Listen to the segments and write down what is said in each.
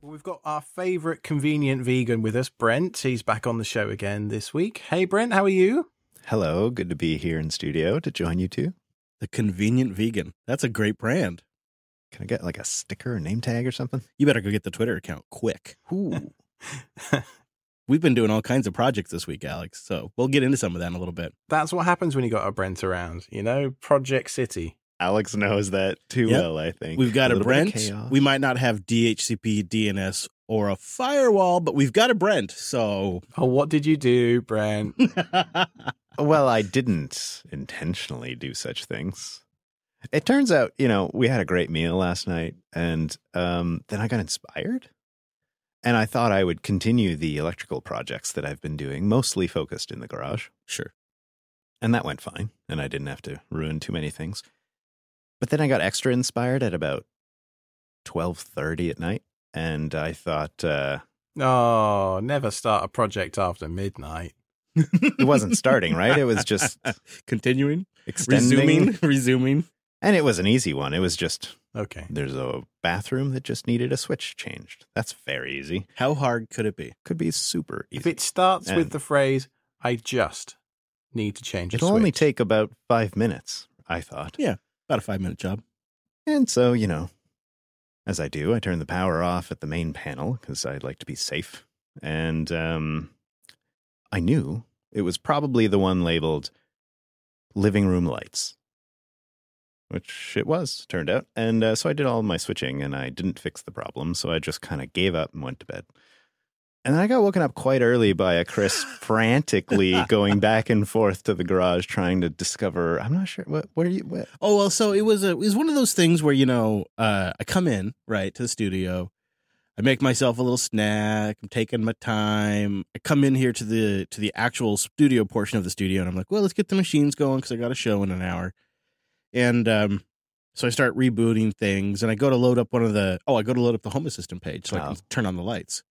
Well, we've got our favourite convenient vegan with us, Brent. He's back on the show again this week. Hey, Brent, how are you? Hello, good to be here in studio to join you two. The Convenient Vegan. That's a great brand. Can I get like a sticker or name tag or something? You better go get the Twitter account quick. Ooh. We've been doing all kinds of projects this week, Alex, so we'll get into some of that in a little bit. That's what happens when you got a Brent around, you know, Project City. Alex knows that too well, I think. We've got a little bit of Brent. chaos. We might not have DHCP, DNS, or a firewall, but we've got a Brent, so... Oh, what did you do, Brent? Well, I didn't intentionally do such things. It turns out, you know, we had a great meal last night, and then I got inspired. And I thought I would continue the electrical projects that I've been doing, mostly focused in the garage. Sure. And that went fine, and I didn't have to ruin too many things. But then I got extra inspired at about 12:30 at night, and I thought... Oh, never start a project after midnight. it wasn't starting, right? It was just... Continuing. extending. Resuming. And it was an easy one. It was just... Okay. There's a bathroom that just needed a switch changed. That's very easy. How hard could it be? Could be super easy. If it starts And with the phrase, I just need to change a It'll switch. only take about 5 minutes, I thought. Yeah, about a 5-minute job. And so, you know, as I do, I turn the power off at the main panel because I'd like to be safe. And I knew it was probably the one labeled living room lights, which it was, turned out. And so I did all my switching and I didn't fix the problem. So I just kind of gave up and went to bed. And then I got woken up quite early by a Chris frantically going back and forth to the garage trying to discover, I'm not sure, what are you, what? Oh, well, so it was one of those things where, you know, I come in, right, to the studio. I make myself a little snack. I'm taking my time. I come in here to the actual studio portion of the studio, and I'm like, well, let's get the machines going because I got a show in an hour. And so I start rebooting things, and I go to load up I go to load up the Home Assistant page so I can turn on the lights.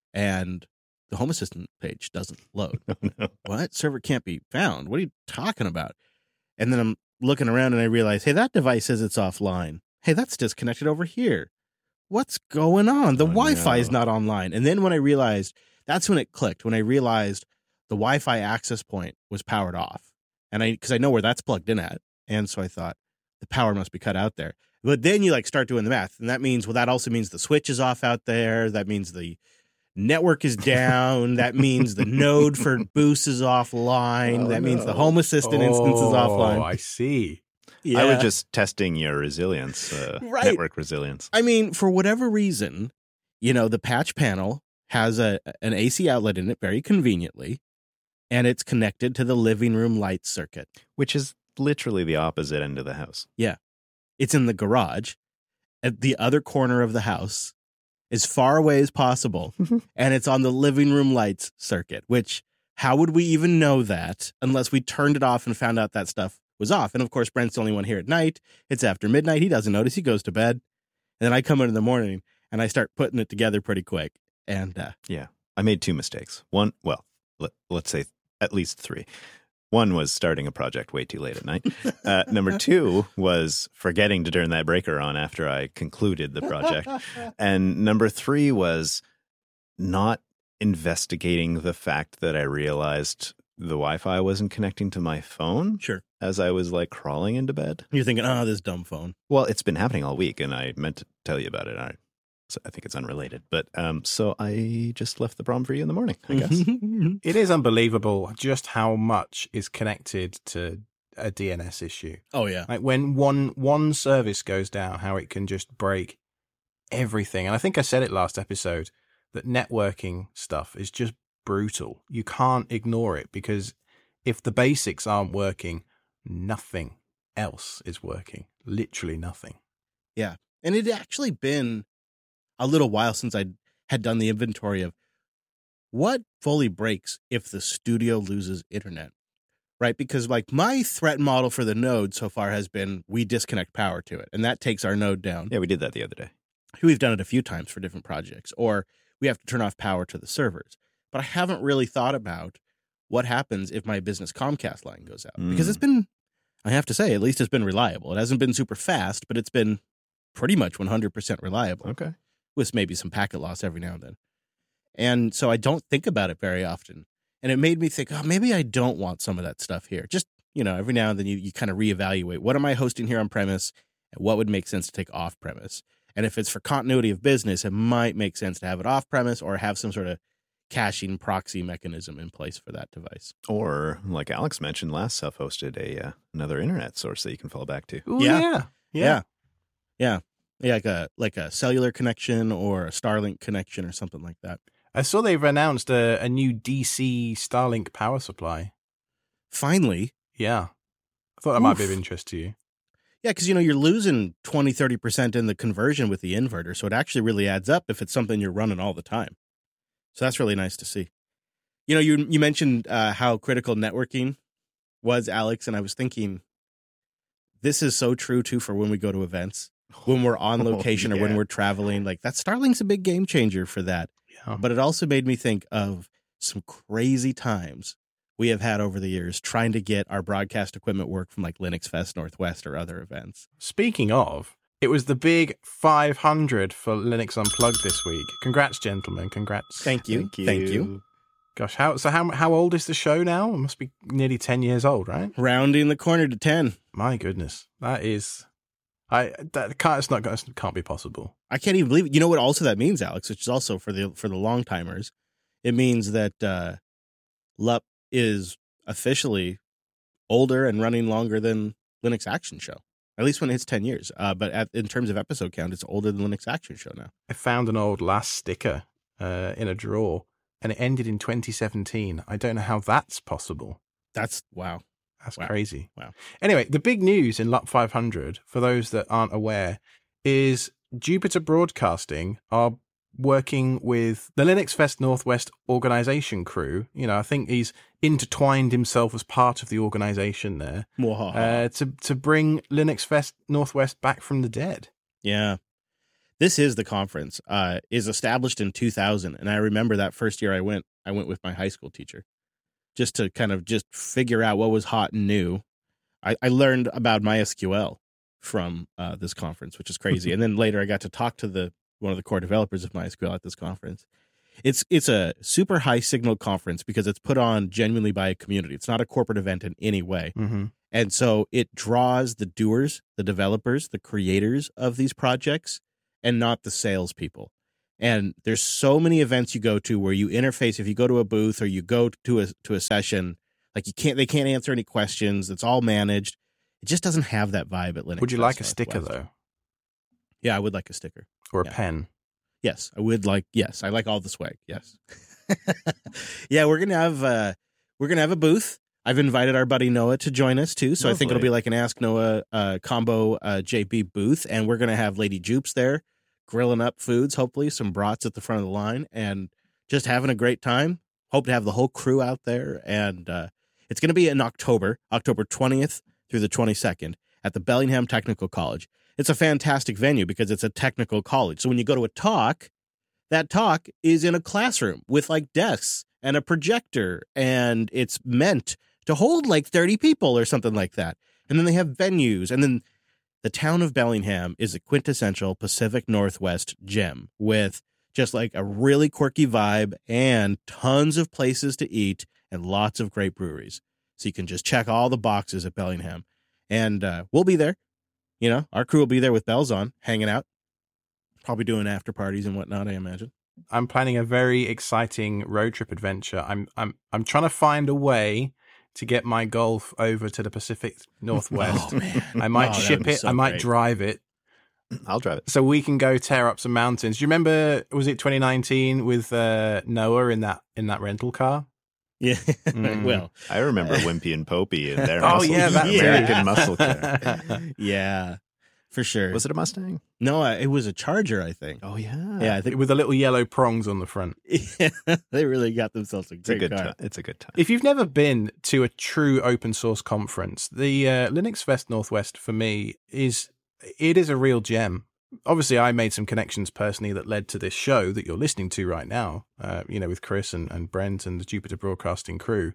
And the Home Assistant page doesn't load. Oh, no. What? Server can't be found. What are you talking about? And then I'm looking around and I realize, hey, that device says it's offline. Hey, that's disconnected over here. What's going on? The Wi-Fi is not online. And then when I realized, that's when it clicked. When I realized the Wi-Fi access point was powered off. And because I know where that's plugged in at. And so I thought the power must be cut out there. But then you like start doing the math. And that means, well, that also means the switch is off out there. That means the network is down. That means the node for Boost is offline. That means the Home Assistant instance is offline. Oh, I see. Yeah. I was just testing your resilience, Right. network resilience. I mean, for whatever reason, you know, the patch panel has an AC outlet in it very conveniently, and it's connected to the living room light circuit. Which is literally the opposite end of the house. It's in the garage at the other corner of the house, as far away as possible, and it's on the living room lights circuit, which how would we even know that unless we turned it off and found out that stuff was off? And of course, Brent's the only one here at night. It's after midnight. He doesn't notice. He goes to bed. And then I come in the morning and I start putting it together pretty quick. And Yeah. I made 2 mistakes. One, well, let's say at least 3. One was starting a project way too late at night. Number 2 was forgetting to turn that breaker on after I concluded the project. And number 3 was not investigating the fact that I realized the Wi-Fi wasn't connecting to my phone sure, as I was like crawling into bed. you're thinking, oh, this dumb phone. Well, it's been happening all week and I meant to tell you about it. So I think it's unrelated. But so I just left the problem for you in the morning, I guess. It is unbelievable just how much is connected to a DNS issue. Oh, yeah. Like when one service goes down, how it can just break everything. And I think I said it last episode that networking stuff is just brutal. You can't ignore it because if the basics aren't working, nothing else is working. Literally nothing. Yeah. And it had actually been a little while since I had done the inventory of what fully breaks if the studio loses internet, right? Because like my threat model for the node so far has been we disconnect power to it, and that takes our node down. Yeah, we did that the other day. We've done it a few times for different projects, or we have to turn off power to the servers. But I haven't really thought about what happens if my business Comcast line goes out, because it's been, I have to say, at least it's been reliable. It hasn't been super fast, but it's been pretty much 100% reliable. Okay. with maybe some packet loss every now and then. And so I don't think about it very often. And it made me think, oh, maybe I don't want some of that stuff here. Just, every now and then you kind of reevaluate, what am I hosting here on premise and what would make sense to take off premise? And if it's for continuity of business, it might make sense to have it off premise or have some sort of caching proxy mechanism in place for that device. Or, like Alex mentioned, last self-hosted another internet source that you can fall back to. Ooh, Yeah. yeah. Yeah, like a cellular connection or a Starlink connection or something like that. I saw they've announced a new DC Starlink power supply. Finally. Yeah. I thought that might be of interest to you. Yeah, because, you're losing 20, 30% in the conversion with the inverter. So it actually really adds up if it's something you're running all the time. So that's really nice to see. You mentioned how critical networking was, Alex, and I was thinking this is so true, too, for when we go to events, when we're on location or when we're traveling. Like, that Starlink's a big game changer for that. Yeah. But it also made me think of some crazy times we have had over the years trying to get our broadcast equipment work from like Linux Fest Northwest or other events. Speaking of, it was the big 500 for Linux Unplugged this week. Congrats, gentlemen. Congrats. Thank you. Thank you. Gosh, how old is the show now? It must be nearly 10 years old, right? Rounding the corner to 10. My goodness. That can't be possible. I can't even believe it. You know what also that means, Alex, which is also for the long timers. It means that LUP is officially older and running longer than Linux Action Show. At least when it hits 10 years. But in terms of episode count, it's older than Linux Action Show now. I found an old last sticker in a drawer, and it ended in 2017. I don't know how that's possible. That's wow. That's crazy. Wow. Anyway, the big news in LUP 500, for those that aren't aware, is Jupiter Broadcasting are working with the Linux Fest Northwest organization crew. I think he's intertwined himself as part of the organization there to bring Linux Fest Northwest back from the dead. Yeah. This is the conference. Is established in 2000. And I remember that first year I went with my high school teacher just to kind of just figure out what was hot and new. I learned about MySQL from this conference, which is crazy. And then later I got to talk to one of the core developers of MySQL at this conference. It's a super high signal conference because it's put on genuinely by a community. It's not a corporate event in any way. Mm-hmm. And so it draws the doers, the developers, the creators of these projects, and not the salespeople. And there's so many events you go to where you interface. If you go to a booth or you go to a session, like they can't answer any questions. It's all managed. It just doesn't have that vibe at Linux. Would you Fest like a sticker Northwest. though, Yeah, I would like a sticker. or a pen? Yes, I would like. Yes, I like all the swag. Yes. Yeah, we're gonna have a booth. I've invited our buddy Noah to join us too, so I think it'll be like an Ask Noah combo JB booth, and we're gonna have Lady Jupes there, grilling up foods, hopefully some brats at the front of the line, and just having a great time. Hope to have the whole crew out there, and it's gonna be in October 20th through the 22nd at the Bellingham Technical College. It's a fantastic venue because it's a technical college. So when you go to a talk, that talk is in a classroom with like desks and a projector, and it's meant to hold like 30 people or something like that. And then they have venues. And then the town of Bellingham is a quintessential Pacific Northwest gem with just like a really quirky vibe and tons of places to eat and lots of great breweries. So you can just check all the boxes at Bellingham. And we'll be there. Our crew will be there with bells on, hanging out, probably doing after parties and whatnot, I imagine. I'm planning a very exciting road trip adventure. I'm trying to find a way to get my Golf over to the Pacific Northwest. Oh, man. I might ship it. So I might great. drive it. I'll drive it. So we can go tear up some mountains. Do you remember, was it 2019 with Noah in that rental car? Yeah. Mm. Well, I remember Wimpy and Popey and their Oh, yeah, that American muscle car. yeah, for sure. Was it a Mustang? No, it was a Charger, I think. Oh, yeah. Yeah, I think With the little yellow prongs on the front. they really got themselves a It's a great good car. time. It's a good time. If you've never been to a true open source conference, the Linux Fest Northwest for me is a real gem. Obviously, I made some connections personally that led to this show that you're listening to right now, with Chris and Brent and the Jupiter Broadcasting crew.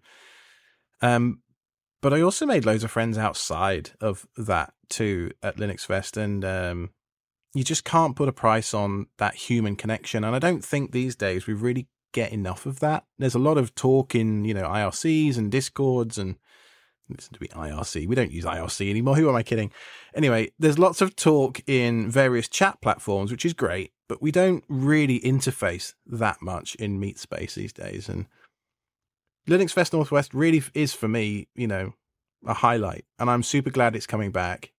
But I also made loads of friends outside of that too at Linux Fest. And, you just can't put a price on that human connection. And I don't think these days we really get enough of that. There's a lot of talk in, IRCs and Discords and listen to be IRC. We don't use IRC anymore. Who am I kidding? Anyway, there's lots of talk in various chat platforms, which is great, but we don't really interface that much in Meat Space these days. And Linux Fest Northwest really is, for me, a highlight. And I'm super glad it's coming back.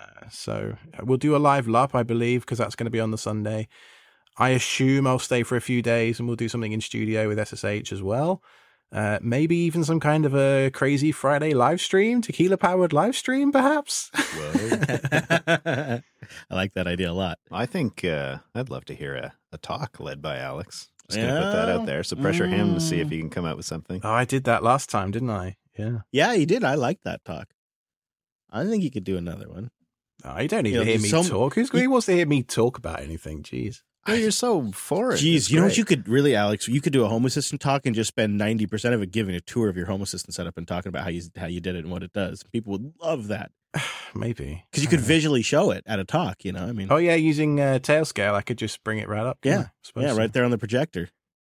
So we'll do a live LUP, I believe, because that's going to be on the Sunday. I assume I'll stay for a few days and we'll do something in studio with SSH as well. Maybe even some kind of a crazy Friday live stream, tequila-powered live stream, perhaps. Whoa. I like that idea a lot. I think I'd love to hear a talk led by Alex. Just going to put that out there. So pressure him to see if he can come out with something. Oh, I did that last time, didn't I? Yeah. Yeah, you did. I like that talk. I think you could do another one. Oh, you don't need to hear me talk. Who wants to hear me talk about anything? Jeez. Oh, you're so for it. Jeez, you know what you could really, Alex? You could do a Home Assistant talk and just spend 90% of it giving a tour of your Home Assistant setup and talking about how you did it and what it does. People would love that. Maybe. Because you could visually show it at a talk, I mean. Oh, yeah, using Tailscale, I could just bring it right up. Yeah, right there on the projector.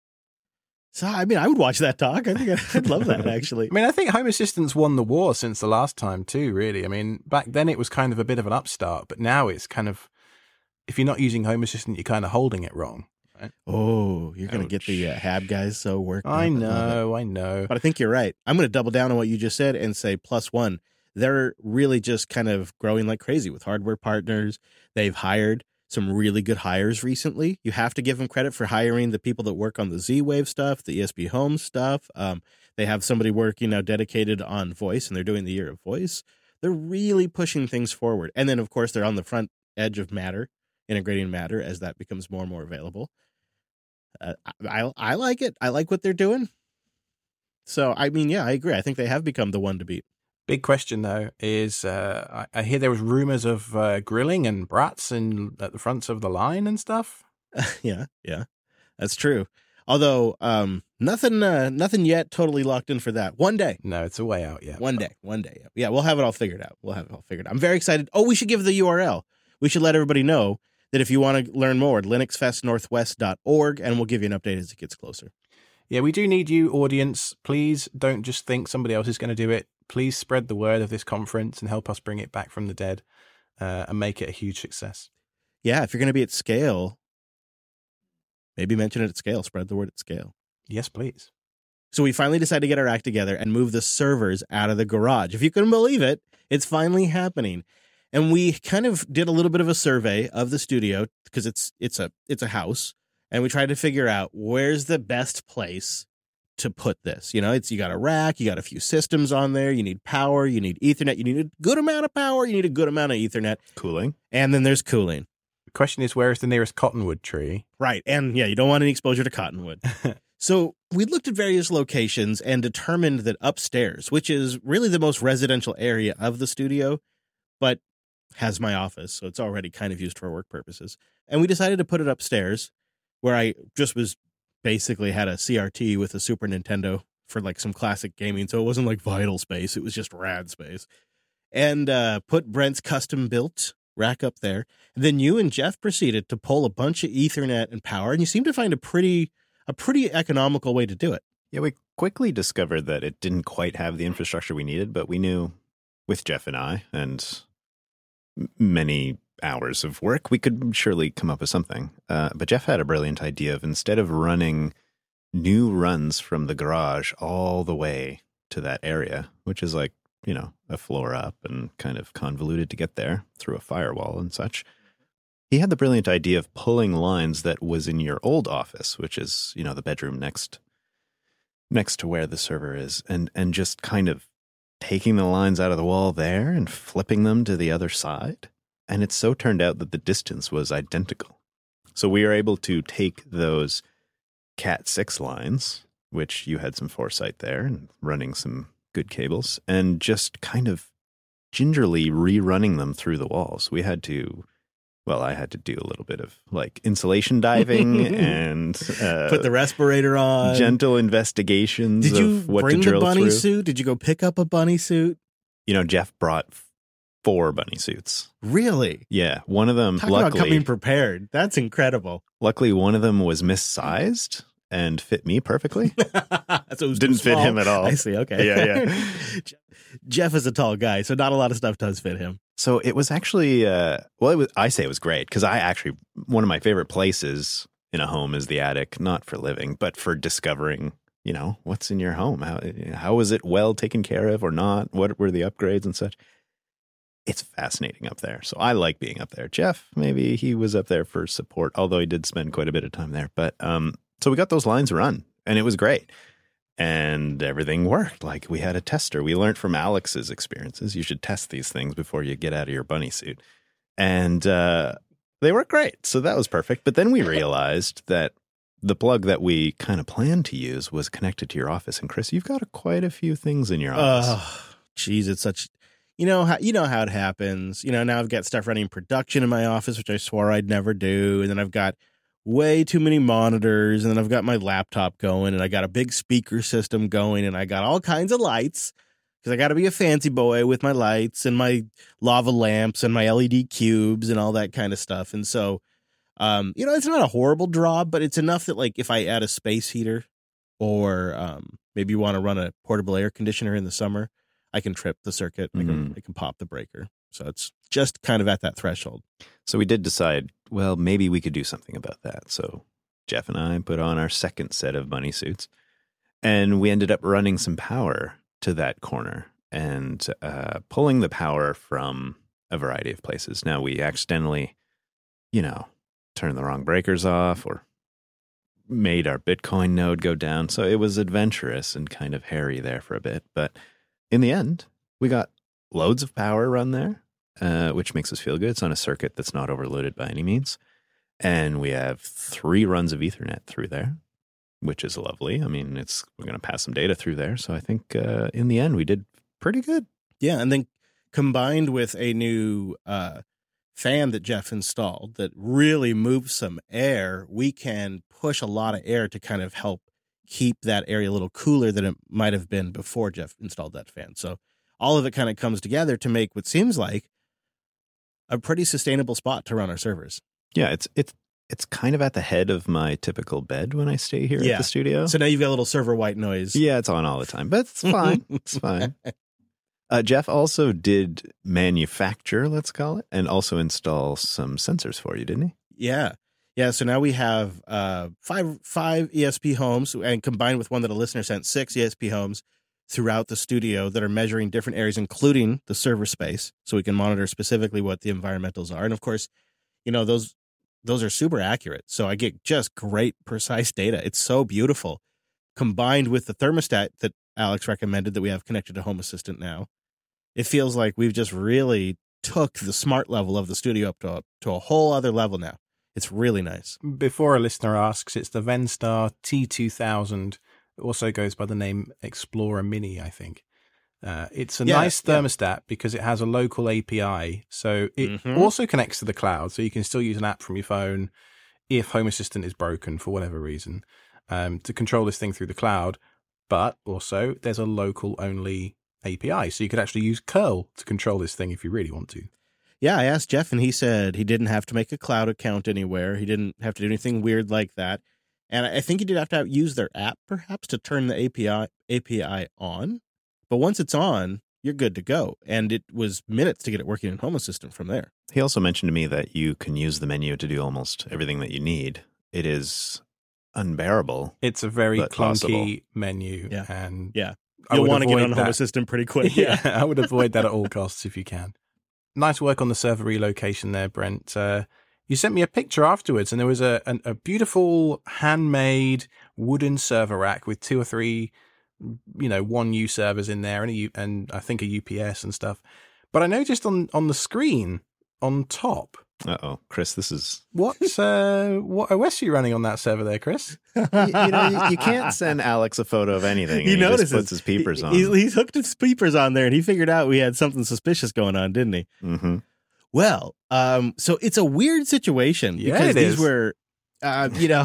So, I mean, I would watch that talk. I think I'd love that, actually. I mean, I think Home Assistant's won the war since the last time, too, really. I mean, back then it was kind of a bit of an upstart, but now it's kind of, if you're not using Home Assistant, you're kind of holding it wrong. Right? Oh, you're going to get the Hab guys so worked up. I know. But I think you're right. I'm going to double down on what you just said and say +1. They're really just kind of growing like crazy with hardware partners. They've hired some really good hires recently. You have to give them credit for hiring the people that work on the Z-Wave stuff, the ESP Home stuff. They have somebody working now dedicated on voice, and they're doing the Year of Voice. They're really pushing things forward. And then, of course, they're on the front edge of Matter, integrating Matter as that becomes more and more available. I like it. I like what they're doing. So, I mean, yeah, I agree. I think they have become the one to beat. Big question, though, is I hear there was rumors of grilling and brats at the fronts of the line and stuff. Yeah, that's true. Although nothing yet totally locked in for that. One day. No, it's a way out. Yeah, one day. Yeah, we'll have it all figured out. I'm very excited. Oh, we should give the URL. We should let everybody know that if you want to learn more, linuxfestnorthwest.org, and we'll give you an update as it gets closer. Yeah, we do need you, audience. Please don't just think somebody else is going to do it. Please spread the word of this conference and help us bring it back from the dead and make it a huge success. Yeah, if you're going to be at scale, maybe mention it at scale. Spread the word at scale. Yes, please. So we finally decided to get our act together and move the servers out of the garage. If you couldn't believe it, it's finally happening. And we kind of did a little bit of a survey of the studio because it's a house. And we tried to figure out where's the best place to put this. You got a rack, you got a few systems on there, you need power, you need Ethernet, you need a good amount of power, you need a good amount of Ethernet. Cooling. And then there's cooling. The question is, where is the nearest cottonwood tree? Right. And yeah, you don't want any exposure to cottonwood. So we looked at various locations and determined that upstairs, which is really the most residential area of the studio, but has my office, so it's already kind of used for work purposes. And we decided to put it upstairs where I just basically had a CRT with a Super Nintendo for like some classic gaming. So it wasn't like vital space. It was just rad space. And put Brent's custom built rack up there. And then you and Jeff proceeded to pull a bunch of Ethernet and power. And you seem to find a pretty economical way to do it. Yeah, we quickly discovered that it didn't quite have the infrastructure we needed, but we knew with Jeff and I and many hours of work, we could surely come up with something. But Jeff had a brilliant idea of, instead of running new runs from the garage all the way to that area, which is like, a floor up and kind of convoluted to get there through a firewall and such, he had the brilliant idea of pulling lines that was in your old office, which is, the bedroom next to where the server is, and just kind of taking the lines out of the wall there and flipping them to the other side. And it so turned out that the distance was identical. So we were able to take those Cat6 lines, which you had some foresight there and running some good cables, and just kind of gingerly rerunning them through the walls. I had to do a little bit of like insulation diving and put the respirator on, gentle investigations. Did you of what bring to drill the bunny through. suit? Did you go pick up a bunny suit? Jeff brought 4 bunny suits. Really? Yeah, one of them, Talk about coming luckily, prepared. That's incredible. one of them was missized and fit me perfectly. So it was Didn't too fit small. him at all. I see. Okay. Yeah. Jeff is a tall guy, so not a lot of stuff does fit him. So it was actually, I say it was great because one of my favorite places in a home is the attic, not for living, but for discovering, what's in your home. How is it well taken care of or not? What were the upgrades and such? It's fascinating up there. So I like being up there. Jeff, maybe he was up there for support, although he did spend quite a bit of time there. But so we got those lines run and it was great. And everything worked. Like we had a tester. We learned from Alex's experiences. You should test these things before you get out of your bunny suit. And they worked great. So that was perfect. But then we realized that the plug that we kind of planned to use was connected to your office. And Chris, you've got quite a few things in your office. Oh, geez, it's such... You know how it happens. Now I've got stuff running production in my office, which I swore I'd never do. And then I've got way too many monitors. And then I've got my laptop going. And I got a big speaker system going. And I got all kinds of lights. Because I got to be a fancy boy with my lights and my lava lamps and my LED cubes and all that kind of stuff. And so, it's not a horrible draw, but it's enough that, like, if I add a space heater or maybe you want to run a portable air conditioner in the summer, I can trip the circuit. I can pop the breaker. So it's just kind of at that threshold. So we did decide, well, maybe we could do something about that. So Jeff and I put on our second set of bunny suits, and we ended up running some power to that corner and pulling the power from a variety of places. Now, we accidentally, turned the wrong breakers off or made our Bitcoin node go down. So it was adventurous and kind of hairy there for a bit. But in the end, we got loads of power run there, which makes us feel good. It's on a circuit that's not overloaded by any means. And we have 3 runs of Ethernet through there, which is lovely. I mean, we're going to pass some data through there. So I think in the end, we did pretty good. Yeah, and then combined with a new fan that Jeff installed that really moves some air, we can push a lot of air to kind of help keep that area a little cooler than it might have been before Jeff installed that fan. So all of it kind of comes together to make what seems like a pretty sustainable spot to run our servers. Yeah, it's kind of at the head of my typical bed when I stay here at the studio. So now you've got a little server white noise. Yeah, it's on all the time, but it's fine. It's fine. Jeff also did manufacture, let's call it, and also install some sensors for you, didn't he? Yeah. Yeah, so now we have five ESP homes, and combined with one that a listener sent, 6 ESP homes throughout the studio that are measuring different areas, including the server space, so we can monitor specifically what the environmentals are. And of course, those are super accurate. So I get just great, precise data. It's so beautiful. Combined with the thermostat that Alex recommended that we have connected to Home Assistant now, it feels like we've just really took the smart level of the studio up to a whole other level now. It's really nice. Before a listener asks, it's the Venstar T2000. It also goes by the name Explorer Mini, I think. It's a nice thermostat because it has a local API. So it also connects to the cloud. So you can still use an app from your phone if Home Assistant is broken for whatever reason to control this thing through the cloud. But also there's a local only API. So you could actually use curl to control this thing if you really want to. Yeah, I asked Jeff and he said he didn't have to make a cloud account anywhere. He didn't have to do anything weird like that. And I think he did have to use their app perhaps to turn the API on. But once it's on, you're good to go. And it was minutes to get it working in Home Assistant from there. He also mentioned to me that you can use the menu to do almost everything that you need. It is unbearable. It's a very clunky possible menu. Yeah. And yeah. You'll want to get on Home Assistant pretty quick. Yeah, I would avoid that at all costs if you can. Nice work on the server relocation there, Brent. You sent me a picture afterwards, and there was a beautiful handmade wooden server rack with 2 or 3, 1U servers in there, and I think a UPS and stuff. But I noticed on the screen on top. Uh-oh, Chris, this is... What OS are you running on that server there, Chris? you can't send Alex a photo of anything. He notices. Just puts his peepers on. He's hooked his peepers on there, and he figured out we had something suspicious going on, didn't he? Mm-hmm. Well, so it's a weird situation because these were, how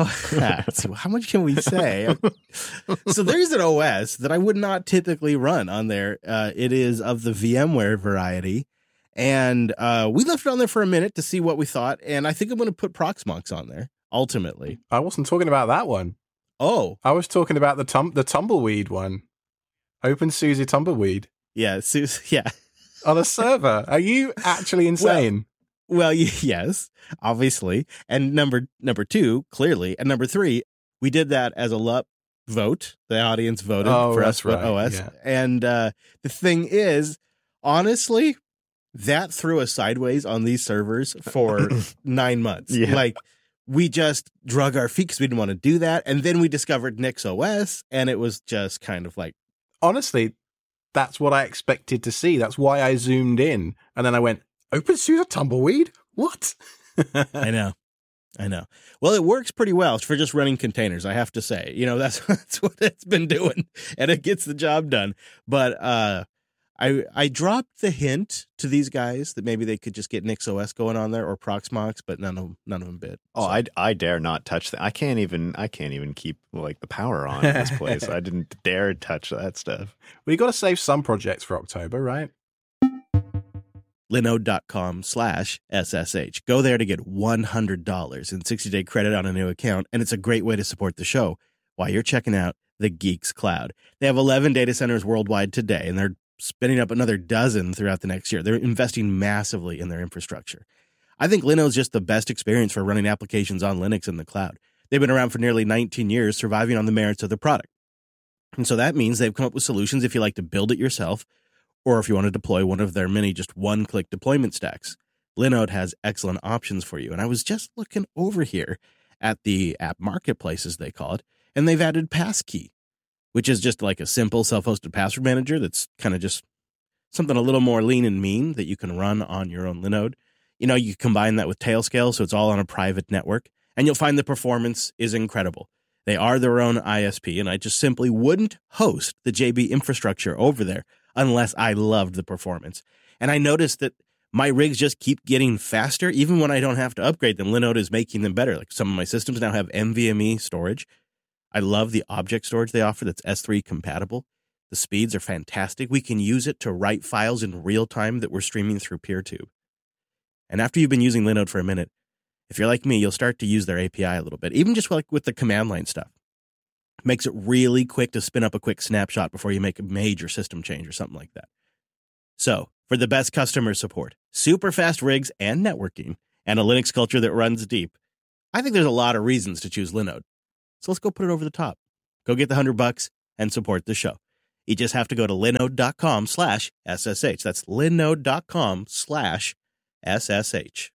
much can we say? So there's an OS that I would not typically run on there. It is of the VMware variety. And we left it on there for a minute to see what we thought. And I think I'm going to put Proxmox on there, ultimately. I wasn't talking about that one. Oh. I was talking about the tumbleweed one. OpenSUSE tumbleweed. Yeah. Yeah. On a server. Are you actually insane? Well, yes, obviously. And number 2, clearly. And number 3, we did that as a LUP vote. The audience voted for us for OS. Yeah. And the thing is, honestly, that threw us sideways on these servers for 9 months. Yeah. Like, we just drug our feet because we didn't want to do that. And then we discovered NixOS, and it was just kind of like... Honestly, that's what I expected to see. That's why I zoomed in. And then I went, OpenSUSE tumbleweed? What? I know. Well, it works pretty well for just running containers, I have to say. You know, that's what it's been doing, and it gets the job done. But I dropped the hint to these guys that maybe they could just get NixOS going on there or Proxmox, but none of them bid. Oh, so. I dare not touch that. I can't even keep like the power on in this place. I didn't dare touch that stuff. Well, you got to save some projects for October, right? Linode.com/SSH. Go there to get $100 in 60-day credit on a new account, and it's a great way to support the show while you're checking out the Geeks Cloud. They have 11 data centers worldwide today, and they're spinning up another dozen throughout the next year. They're investing massively in their infrastructure. I think Linode's just the best experience for running applications on Linux in the cloud. They've been around for nearly 19 years, surviving on the merits of the product. And so that means they've come up with solutions if you like to build it yourself, or if you want to deploy one of their many just one-click deployment stacks. Linode has excellent options for you. And I was just looking over here at the app marketplace, as they call it, and they've added Passkey, which is just like a simple self-hosted password manager that's kind of just something a little more lean and mean that you can run on your own Linode. You know, you combine that with Tailscale, so it's all on a private network, and you'll find the performance is incredible. They are their own ISP, and I just simply wouldn't host the JB infrastructure over there unless I loved the performance. And I noticed that my rigs just keep getting faster, even when I don't have to upgrade them. Linode is making them better. Like some of my systems now have NVMe storage. I love the object storage they offer that's S3 compatible. The speeds are fantastic. We can use it to write files in real time that we're streaming through PeerTube. And after you've been using Linode for a minute, if you're like me, you'll start to use their API a little bit, even just like with the command line stuff. Makes it really quick to spin up a quick snapshot before you make a major system change or something like that. So, for the best customer support, super fast rigs and networking, and a Linux culture that runs deep, I think there's a lot of reasons to choose Linode. So let's go put it over the top. Go get the $100 and support the show. You just have to go to linode.com/SSH. That's linode.com/SSH.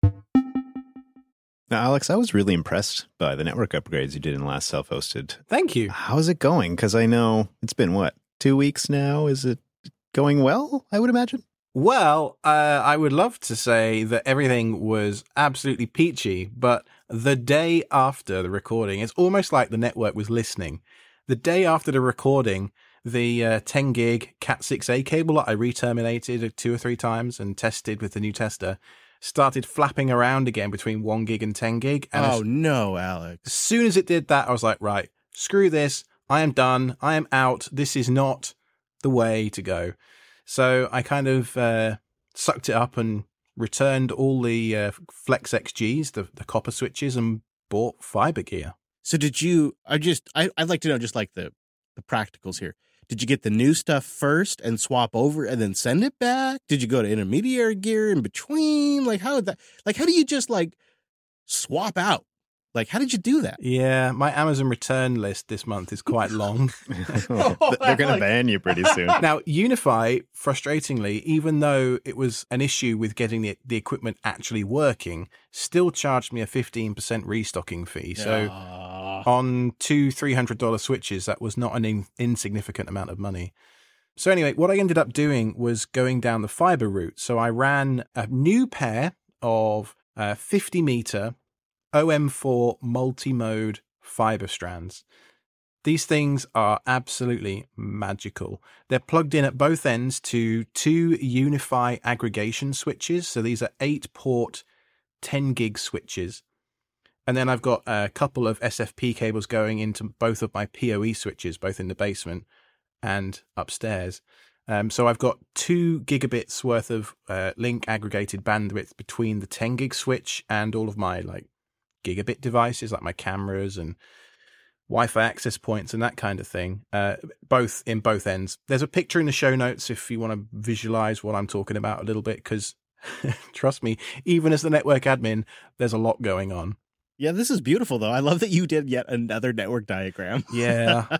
Now, Alex, I was really impressed by the network upgrades you did in last self-hosted. Thank you. How's it going? Because I know it's been, 2 weeks now? Is it going well, I would imagine? Well, I would love to say that everything was absolutely peachy, but the day after the recording, it's almost like the network was listening. The day after the recording, the 10 gig Cat6a cable that I re-terminated 2 or 3 times and tested with the new tester started flapping around again between 1 gig and 10 gig. And no, Alex. As soon as it did that, I was like, right, screw this. I am done. I am out. This is not the way to go. So I kind of sucked it up and returned all the Flex XGs, the copper switches, and bought fiber gear. So did you, I'd like to know just like the practicals here. Did you get the new stuff first and swap over and then send it back? Did you go to intermediary gear in between? Like how do you just like swap out? Like, how did you do that? Yeah, my Amazon return list this month is quite long. They're going to ban you pretty soon. Now, Unify, frustratingly, even though it was an issue with getting the equipment actually working, still charged me a 15% restocking fee. So on 2 $300 switches, that was not an insignificant amount of money. So anyway, what I ended up doing was going down the fiber route. So I ran a new pair of 50-meter OM4 multi-mode fiber strands. These things are absolutely magical. They're plugged in at both ends to 2 Unify aggregation switches. So these are 8-port 10 gig switches. And then I've got a couple of SFP cables going into both of my PoE switches, both in the basement and upstairs. So I've got 2 gigabits worth of link aggregated bandwidth between the 10 gig switch and all of my like gigabit devices, like my cameras and Wi-Fi access points and that kind of thing, both ends. There's a picture in the show notes if you want to visualize what I'm talking about a little bit, because trust me, even as the network admin, there's a lot going on. Yeah, this is beautiful, though. I love that you did yet another network diagram. Yeah.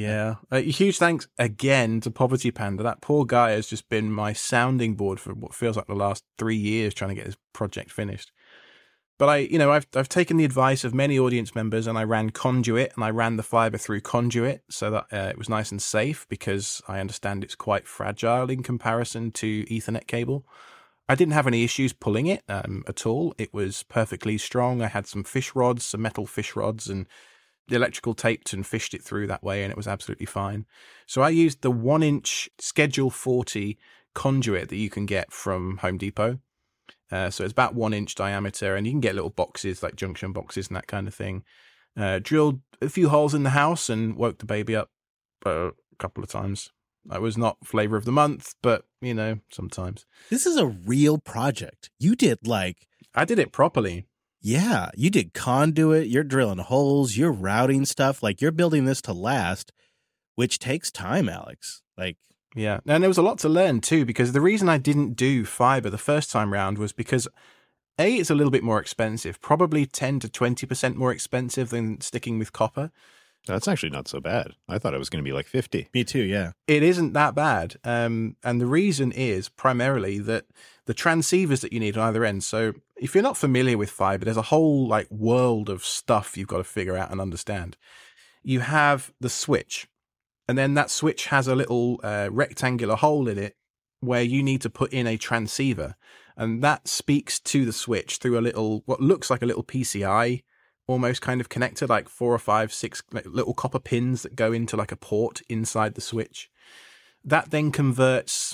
Huge thanks again to Poverty Panda. That poor guy has just been my sounding board for what feels like the last 3 years trying to get his project finished. But I've taken the advice of many audience members, and I ran Conduit, and I ran the fiber through Conduit so that it was nice and safe, because I understand it's quite fragile in comparison to Ethernet cable. I didn't have any issues pulling it at all. It was perfectly strong. I had some fish rods, some metal fish rods, and the electrical taped and fished it through that way, and it was absolutely fine. So I used the 1-inch Schedule 40 conduit that you can get from Home Depot. So it's about 1 inch diameter, and you can get little boxes like junction boxes and that kind of thing. Drilled a few holes in the house and woke the baby up a couple of times. I was not flavor of the month, but sometimes. This is a real project. You did I did it properly. Yeah, you did conduit, you're drilling holes, you're routing stuff, you're building this to last, which takes time, Alex. Yeah, and there was a lot to learn too, because the reason I didn't do fiber the first time round was because A, it's a little bit more expensive, probably 10 to 20% more expensive than sticking with copper. That's actually not so bad. I thought it was going to be like 50. Me too, yeah. It isn't that bad. And the reason is primarily that the transceivers that you need on either end. So if you're not familiar with fiber, there's a whole world of stuff you've got to figure out and understand. You have the switch. And then that switch has a little rectangular hole in it where you need to put in a transceiver. And that speaks to the switch through a little, what looks like a little PCI almost kind of connector, like 4 or 5, 6 little copper pins that go into a port inside the switch. That then converts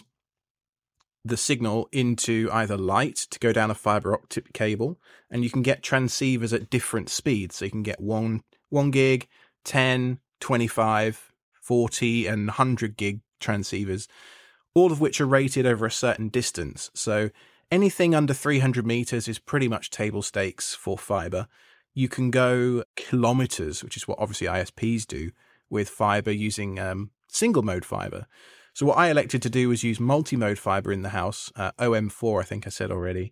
the signal into either light to go down a fiber optic cable. And you can get transceivers at different speeds. So you can get 1 gig, 10, 25, 40 and 100 gig transceivers, all of which are rated over a certain distance. So anything under 300 meters is pretty much table stakes for fiber. You can go kilometers, which is what obviously ISPs do with fiber using single mode fiber. So what I elected to do was use multi-mode fiber in the house, OM4, I think I said already,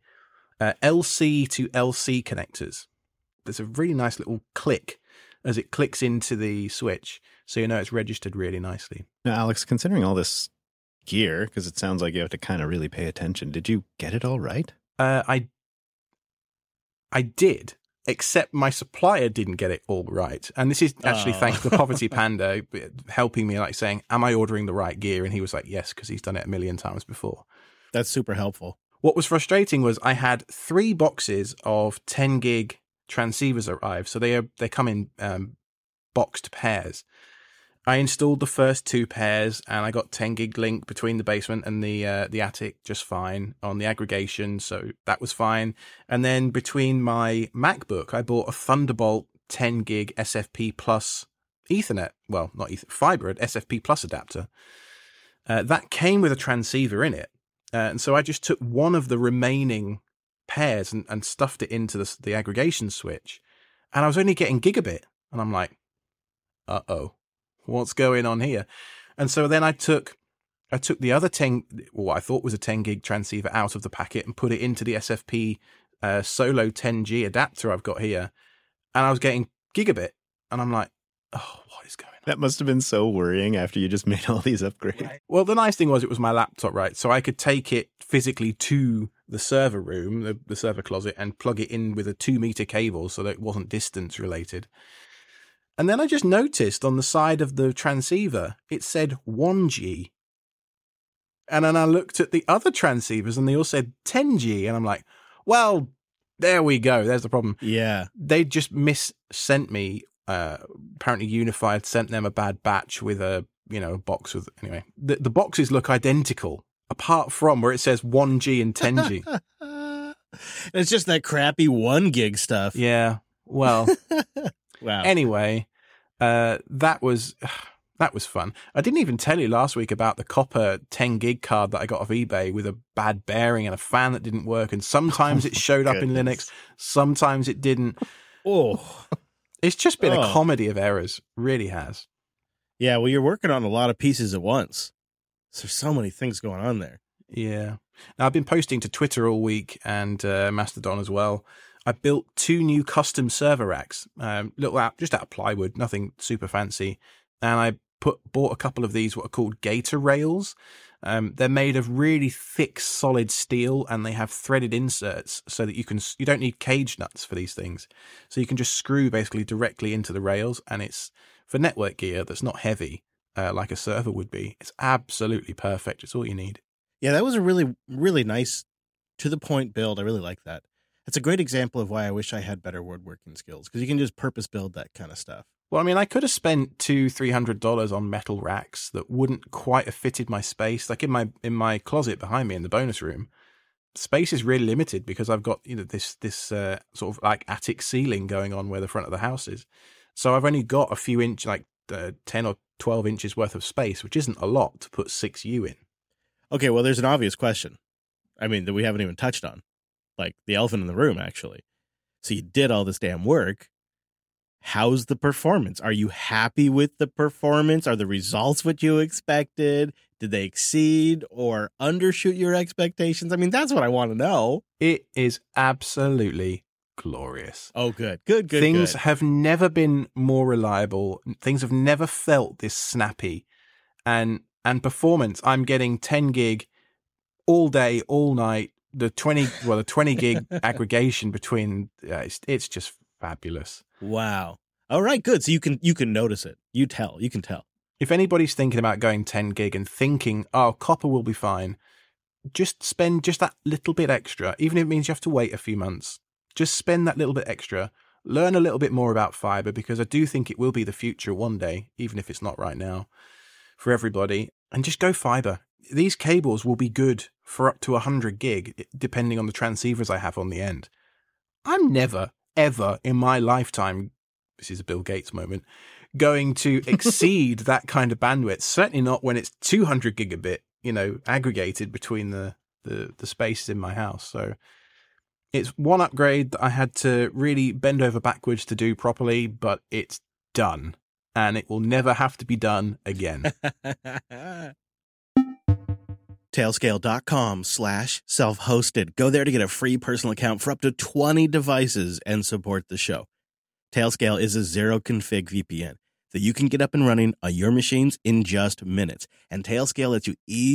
LC to LC connectors. There's a really nice little click as it clicks into the switch, so it's registered really nicely. Now, Alex, considering all this gear, because it sounds like you have to kind of really pay attention, did you get it all right? I did, except my supplier didn't get it all right. And this is actually thanks to Poverty Panda helping me, saying, am I ordering the right gear? And he was like, yes, because he's done it a million times before. That's super helpful. What was frustrating was I had 3 boxes of 10 gig transceivers arrive, so they come in boxed pairs. I installed the first 2 pairs, and I got 10 gig link between the basement and the attic just fine on the aggregation, so that was fine. And then between my MacBook, I bought a Thunderbolt 10 gig SFP Plus Ethernet, well, not Ethernet, fiber, SFP Plus adapter. That came with a transceiver in it, and so I just took one of the remaining pairs and stuffed it into the aggregation switch, and I was only getting gigabit, and I'm like, uh-oh, what's going on here? And so then I took the other 10, what I thought was a 10 gig transceiver out of the packet and put it into the SFP Solo 10G adapter I've got here, and I was getting gigabit, and I'm like, oh, what is going on? That must have been so worrying after you just made all these upgrades. Right. Well, the nice thing was it was my laptop, right? So I could take it physically to the server room, the server closet, and plug it in with a 2-meter cable so that it wasn't distance related. And then I just noticed on the side of the transceiver, it said 1G. And then I looked at the other transceivers and they all said 10G. And I'm like, well, there we go. There's the problem. Yeah. They just sent me, apparently Unified sent them a bad batch with a box with, anyway, the boxes look identical apart from where it says 1G and 10G. It's just that crappy 1 gig stuff. Yeah. Well, wow. Anyway, that was That was fun. I didn't even tell you last week about the copper 10 gig card that I got off eBay with a bad bearing and a fan that didn't work. And sometimes it showed up in Linux, sometimes it didn't. Oh, it's just been a comedy of errors. Really has. Yeah, well, you're working on a lot of pieces at once. So there's so many things going on there. Yeah. Now, I've been posting to Twitter all week and Mastodon as well. I built 2 new custom server racks, just out of plywood, nothing super fancy. And I bought a couple of these, what are called Gator rails. They're made of really thick, solid steel, and they have threaded inserts so that you don't need cage nuts for these things. So you can just screw basically directly into the rails, and it's for network gear that's not heavy like a server would be. It's absolutely perfect. It's all you need. Yeah, that was a really, really nice, to-the-point build. I really like that. It's a great example of why I wish I had better woodworking skills, because you can just purpose build that kind of stuff. Well, I mean, I could have spent $200-300 on metal racks that wouldn't quite have fitted my space. Like in my closet behind me in the bonus room, space is really limited because I've got this sort of like attic ceiling going on where the front of the house is. So I've only got a few 10 or 12 inches worth of space, which isn't a lot to put 6U in. Okay, well, there's an obvious question. I mean, that we haven't even touched on, like the elephant in the room, actually. So you did all this damn work. How's the performance? Are you happy with the performance? Are the results what you expected? Did they exceed or undershoot your expectations? I mean, that's what I want to know. It is absolutely glorious. Oh, good. Things have never been more reliable. Things have never felt this snappy. And performance, I'm getting 10 gig all day, all night. The 20 gig aggregation between, it's just fabulous. Wow. All right, good. So you can notice it. You can tell. If anybody's thinking about going 10 gig and thinking, oh, copper will be fine, just spend just that little bit extra, even if it means you have to wait a few months. Just spend that little bit extra. Learn a little bit more about fiber, because I do think it will be the future one day, even if it's not right now, for everybody. And just go fiber. These cables will be good for up to 100 gig, depending on the transceivers I have on the end. I'm never, ever in my lifetime, this is a Bill Gates moment, going to exceed that kind of bandwidth. Certainly not when it's 200 gigabit, aggregated between the spaces in my house. So it's one upgrade that I had to really bend over backwards to do properly, but it's done. And it will never have to be done again. Tailscale.com/self-hosted. Go there to get a free personal account for up to 20 devices and support the show. Tailscale is a zero-config VPN that you can get up and running on your machines in just minutes. And Tailscale lets you